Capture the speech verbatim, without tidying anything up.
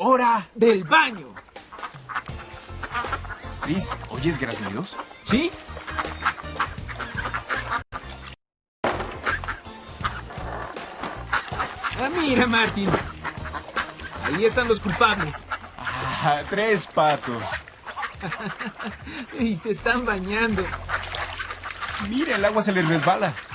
¡Hora del baño! Chris, ¿oyes graznidos? ¿Sí? Ah, mira, Martin. Ahí están los culpables. Ah, tres patos. Y se están bañando. Mira, el agua se les resbala.